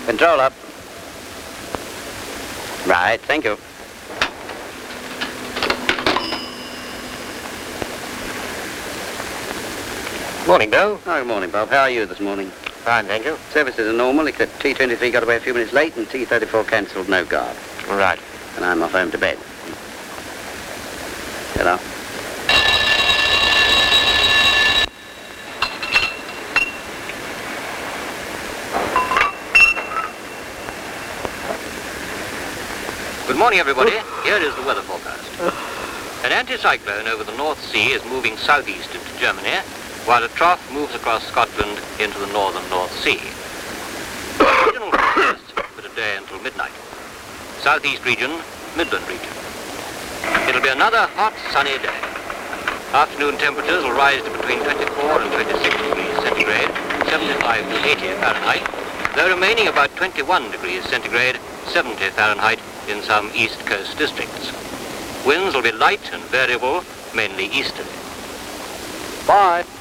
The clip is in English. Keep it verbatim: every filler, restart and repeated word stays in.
Control up. Right, thank you. Morning, Bill. Oh, good morning, Bob. How are you this morning? Fine, thank you. Services are normal, except T twenty-three got away a few minutes late and T thirty-four cancelled, no guard. Right. And I'm off home to bed. Hello. Good morning, everybody. Here is the weather forecast. An anticyclone over the North Sea is moving southeast into Germany, while a trough moves across Scotland into the northern North Sea. Regional forecasts for today until midnight. Southeast region, Midland region. It'll be another hot, sunny day. Afternoon temperatures will rise to between twenty-four and twenty-six degrees centigrade, seventy-five to eighty Fahrenheit, though remaining about twenty-one degrees centigrade, seventy Fahrenheit in some east coast districts. Winds will be light and variable, mainly easterly. Bye.